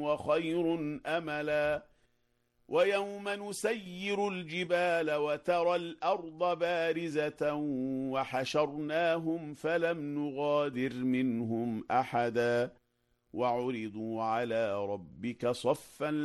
وخير أملا ويوم نسير الجبال وترى الأرض بارزة وحشرناهم فلم نغادر منهم أحدا وعرضوا على ربك صفا